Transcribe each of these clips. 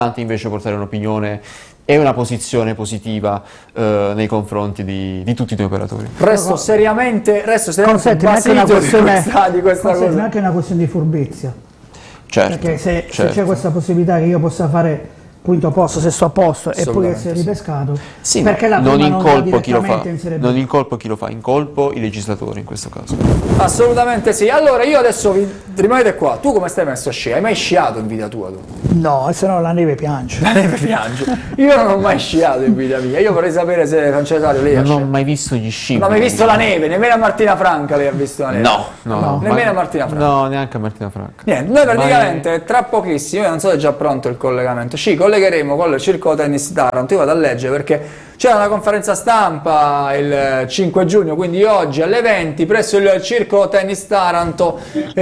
invece portare un'opinione e una posizione positiva nei confronti di tutti noi operatori. Resto seriamente Consenti, non è che di questa cosa. Non è anche una questione di furbizia. Certo, Perché se certo. c'è questa possibilità che io possa fare punto a posto, sesto a posto e poi essere ripescato, sì, perché la non prima incolpo chi lo fa, in Serie B? non incolpo chi lo fa, incolpo i legislatori in questo caso. Assolutamente sì. Allora io adesso rimanete qua. Tu come stai messo a sci? Hai mai sciato in vita tua tu? No, se no la neve piange. La neve piange. Io non ho mai sciato in vita mia. Io vorrei sapere se Francesco lei ha Non ho sciato. mai visto gli sci. Non ho mai visto la neve, nemmeno a Martina Franca lei ha visto la neve. No. Nemmeno a Martina Franca. No, neanche a Martina Franca. Niente, noi praticamente tra pochissimo, io non so se è già pronto il collegamento, ci collegheremo con il Circolo Tennis Taranto. Io vado a leggere perché c'era una conferenza stampa il 5 giugno, quindi oggi alle 20 presso il Circolo Tennis Taranto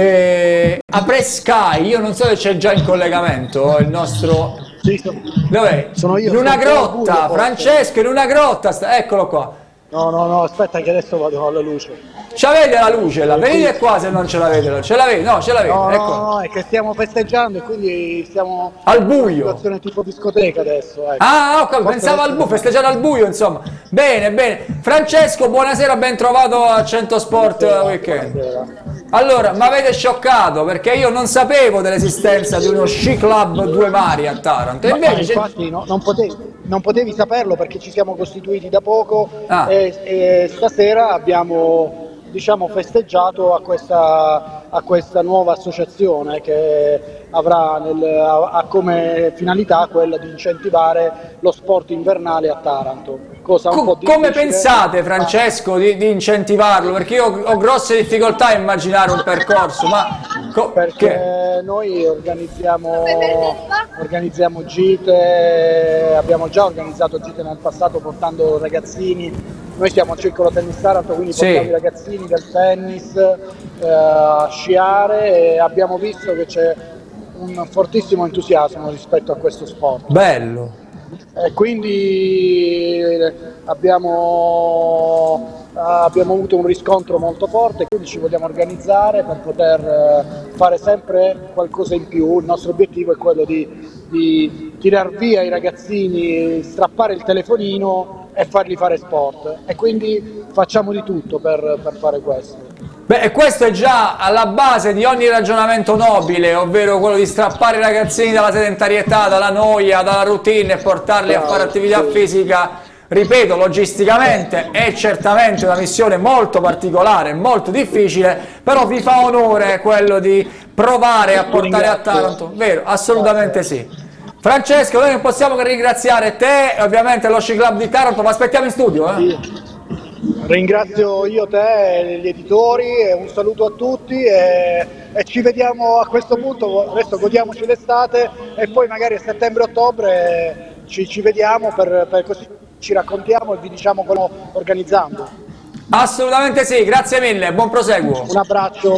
a Presky. Io non so se c'è già in collegamento il nostro... Sì, Dov'è? sono io. In una sono grotta, buio, Francesco, in una grotta, eccolo qua. No, aspetta che adesso vado alla luce. C'avete la luce là? Venite qua se non ce l'avete. Ce l'avete? No, ce l'avete. No, ecco. no, è che stiamo festeggiando e quindi stiamo Al in una buio. situazione tipo discoteca adesso. Ecco. Ah, ok, pensavo al buio, festeggiare al buio, insomma. Bene, bene. Francesco, buonasera, ben trovato a 100 Sport Weekend. Buonasera. Allora, mi avete scioccato perché io non sapevo dell'esistenza di uno sci club Due Mari a Taranto. E Ma invece infatti non potevi saperlo perché ci siamo costituiti da poco Ah. e stasera abbiamo festeggiato a questa nuova associazione che avrà ha come finalità quella di incentivare lo sport invernale a Taranto. Cosa un po' come difficile, pensate, Francesco, di incentivarlo? Perché io ho grosse difficoltà a immaginare un percorso, ma perché noi organizziamo gite, abbiamo già organizzato gite nel passato portando ragazzini. Noi siamo al Circolo Tennis Taranto, quindi portiamo i ragazzini del tennis a sciare e abbiamo visto che c'è un fortissimo entusiasmo rispetto a questo sport. bello. E quindi abbiamo avuto un riscontro molto forte, quindi ci vogliamo organizzare per poter fare sempre qualcosa in più. Il nostro obiettivo è quello di tirar via i ragazzini, strappare il telefonino e farli fare sport, e quindi facciamo di tutto per fare questo. Beh, e questo è già alla base di ogni ragionamento nobile, ovvero quello di strappare i ragazzini dalla sedentarietà, dalla noia, dalla routine e portarli a fare attività fisica. Ripeto, logisticamente è certamente una missione molto particolare, molto difficile, però vi fa onore quello di provare a portare a Taranto, vero? Assolutamente sì. Francesco, noi non possiamo che ringraziare te e ovviamente lo Sci Club di Taranto, ma aspettiamo in studio. Sì. Ringrazio io te e gli editori e un saluto a tutti e ci vediamo a questo punto. Adesso godiamoci l'estate e poi magari a settembre-ottobre ci vediamo per così ci raccontiamo e vi diciamo come organizzando. Assolutamente sì, grazie mille, buon proseguo. Un abbraccio.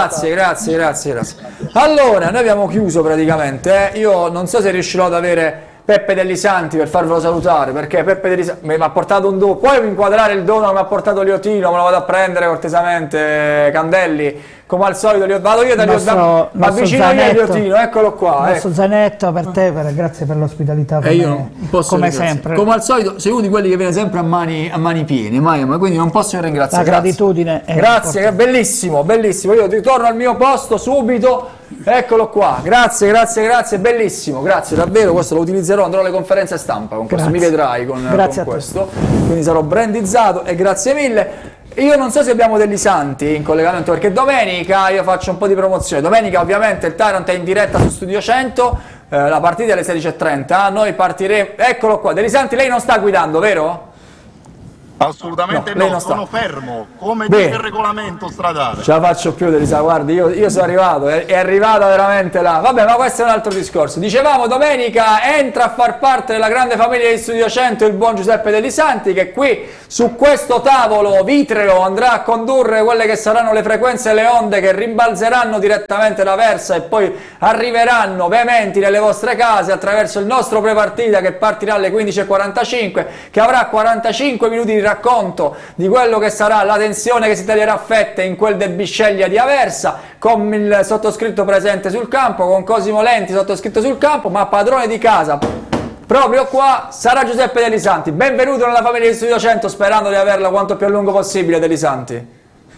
Grazie. Allora, noi abbiamo chiuso praticamente. Io non so se riuscirò ad avere Peppe Dellisanti per farvelo salutare, perché Peppe Dellisanti mi ha portato un dono. Puoi inquadrare il dono che mi ha portato Liotino? Me lo vado a prendere cortesemente, Candelli. Come al solito, vado io da Liotino, ma vicino io a Liotino, eccolo qua. Il nostro zainetto per te, grazie per l'ospitalità, Io non posso come sempre. Come al solito, sei uno di quelli che viene sempre a mani piene, ma quindi non posso che ringraziare. La gratitudine è grazie, è bellissimo, bellissimo. Io ritorno al mio posto subito, eccolo qua. Grazie, bellissimo, grazie davvero. Questo lo utilizzerò, andrò alle conferenze stampa con questo, mi vedrai con questo. Quindi sarò brandizzato e grazie mille. Io non so se abbiamo degli santi in collegamento, perché domenica io faccio un po' di promozione. Domenica ovviamente il Taranto è in diretta su Studio 100, la partita è alle 16:30, noi partiremo, eccolo qua. Degli Santi, lei non sta guidando, vero? Assolutamente no, sono fermo, come dice il regolamento stradale. Ce la faccio più, Elisa, guardi, io sono arrivato, è arrivata veramente là. Vabbè, ma questo è un altro discorso. Dicevamo, domenica entra a far parte della grande famiglia di Studio 100 il buon Giuseppe Dellisanti, che qui su questo tavolo vitreo andrà a condurre quelle che saranno le frequenze e le onde che rimbalzeranno direttamente da Versa e poi arriveranno veementi nelle vostre case attraverso il nostro prepartita che partirà alle 15:45, che avrà 45 minuti di racconto di quello che sarà la tensione che si taglierà a fette in quel del Bisceglie di Aversa, con il sottoscritto presente sul campo, con Cosimo Lenti sottoscritto sul campo, ma padrone di casa proprio qua sarà Giuseppe Delisanti. Benvenuto nella famiglia di Studio 100, sperando di averla quanto più a lungo possibile, Delisanti.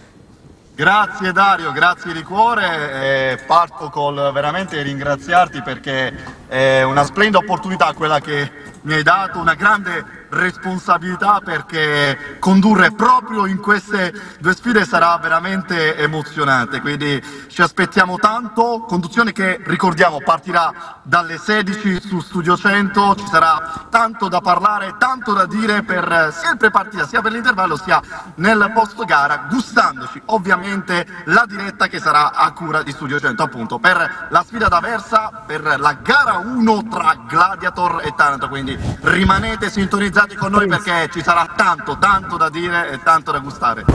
Grazie Dario, grazie di cuore, parto col veramente ringraziarti perché è una splendida opportunità quella che mi hai dato, una grande responsabilità, perché condurre proprio in queste due sfide sarà veramente emozionante, quindi ci aspettiamo tanto. Conduzione che, ricordiamo, partirà dalle 16 su Studio 100, ci sarà tanto da parlare, tanto da dire per sia il pre-partita sia per l'intervallo sia nel post gara, gustandoci ovviamente la diretta che sarà a cura di Studio 100 appunto per la sfida d'Aversa, per la gara 1 tra Gladiator e Taranto, quindi rimanete sintonizzati con noi perché ci sarà tanto da dire e tanto da gustare.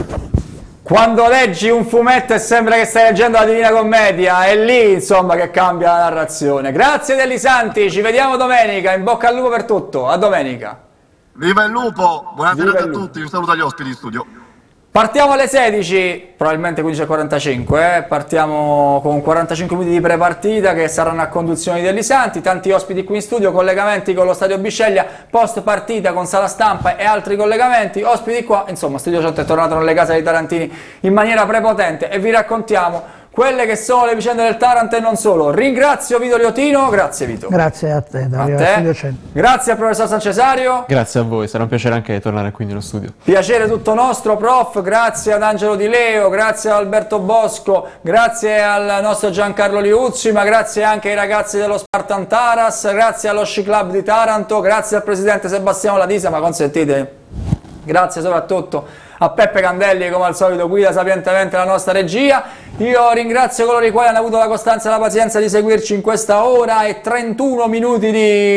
Quando leggi un fumetto e sembra che stai leggendo la Divina Commedia, è lì insomma che cambia la narrazione. Grazie Delisanti, ci vediamo domenica, in bocca al lupo per tutto, a domenica. Viva il lupo, buonasera a tutti, un saluto agli ospiti di studio. Partiamo alle 16, probabilmente 15:45, partiamo con 45 minuti di prepartita che saranno a conduzione di Delisanti, tanti ospiti qui in studio, collegamenti con lo Stadio Bisceglie, post partita con sala stampa e altri collegamenti, ospiti qua, insomma Studio 100 è tornato nelle case dei tarantini in maniera prepotente e vi raccontiamo quelle che sono le vicende del Taranto e non solo. Ringrazio Vito Liotino, grazie Vito. Grazie a te, Dario, a te. Studio 100. Grazie al professor San Cesario. Grazie a voi, sarà un piacere anche tornare qui nello studio. Piacere tutto nostro, prof, grazie ad Angelo Di Leo, grazie ad Alberto Bosco, grazie al nostro Giancarlo Liuzzi, ma grazie anche ai ragazzi dello Spartan Taras, grazie allo Sci Club di Taranto, grazie al presidente Sebastiano Ladisa, ma consentite, grazie soprattutto a Peppe Candelli che come al solito guida sapientemente la nostra regia. Io ringrazio coloro i quali hanno avuto la costanza e la pazienza di seguirci in questa ora e 31 minuti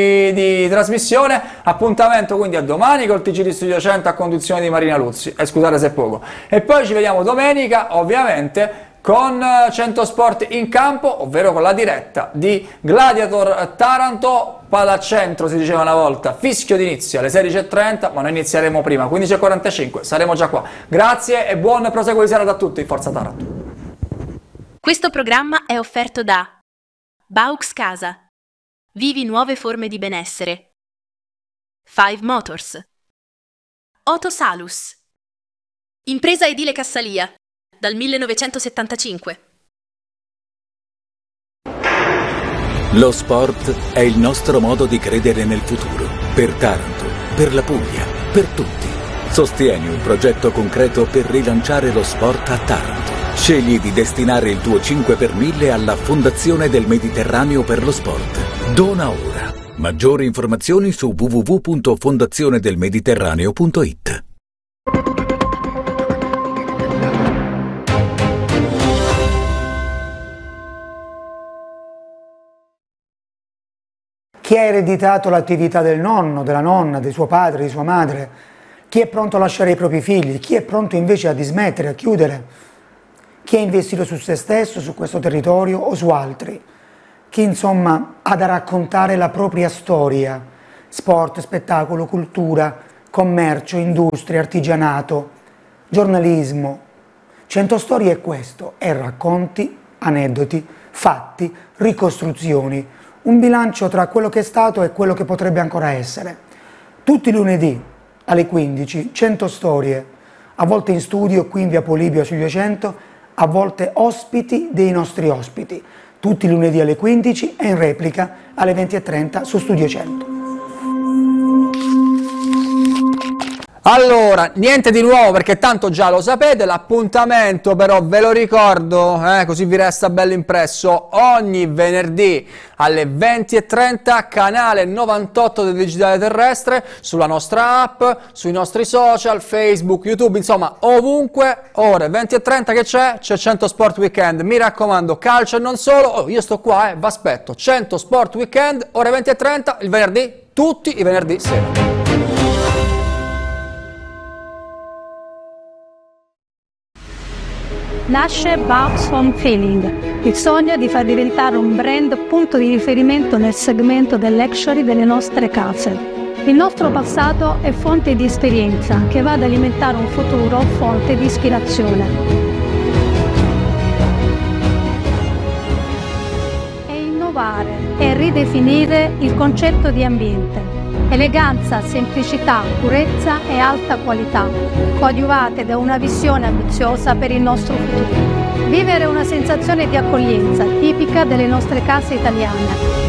di trasmissione. Appuntamento quindi a domani col TG di Studio 100 a conduzione di Marina Luzzi, scusate se è poco. E poi ci vediamo domenica ovviamente con 100 Sport in campo, ovvero con la diretta di Gladiator Taranto, Palacentro si diceva una volta, fischio d'inizio alle 16:30, ma noi inizieremo prima, 15:45, saremo già qua. Grazie e buon proseguo di serata a tutti, Forza Taranto. Questo programma è offerto da Baux Casa. Vivi nuove forme di benessere. Five Motors. Otto Salus. Impresa edile Cassalia. Dal 1975. Lo sport è il nostro modo di credere nel futuro. Per Taranto, per la Puglia, per tutti. Sostieni un progetto concreto per rilanciare lo sport a Taranto. Scegli di destinare il tuo 5 per 1000 alla Fondazione del Mediterraneo per lo Sport. Dona ora. Maggiori informazioni su www.fondazionedelmediterraneo.it. Chi ha ereditato l'attività del nonno, della nonna, di suo padre, di sua madre, chi è pronto a lasciare i propri figli, chi è pronto invece a dismettere, a chiudere, chi ha investito su se stesso, su questo territorio o su altri, chi insomma ha da raccontare la propria storia, sport, spettacolo, cultura, commercio, industria, artigianato, giornalismo. 100 Storie è questo, è racconti, aneddoti, fatti, ricostruzioni, un bilancio tra quello che è stato e quello che potrebbe ancora essere. Tutti i lunedì alle 15, 100 storie, a volte in studio qui in via Polibio sugli 200, a volte ospiti dei nostri ospiti. Tutti i lunedì alle 15 e in replica alle 20:30 su Studio 100. Allora, niente di nuovo perché tanto già lo sapete, l'appuntamento però ve lo ricordo, così vi resta bello impresso, ogni venerdì alle 20:30, canale 98 del Digitale Terrestre, sulla nostra app, sui nostri social, Facebook, YouTube, insomma ovunque, ore 20:30 che c'è 100 Sport Weekend, mi raccomando, calcio e non solo, io sto qua, vi aspetto, 100 Sport Weekend, ore 20:30, il venerdì, tutti i venerdì sera. Nasce Baux Home Feeling, il sogno di far diventare un brand punto di riferimento nel segmento del luxury delle nostre case. Il nostro passato è fonte di esperienza che va ad alimentare un futuro fonte di ispirazione. E innovare e ridefinire il concetto di ambiente. Eleganza, semplicità, purezza e alta qualità, coadiuvate da una visione ambiziosa per il nostro futuro. Vivere una sensazione di accoglienza tipica delle nostre case italiane.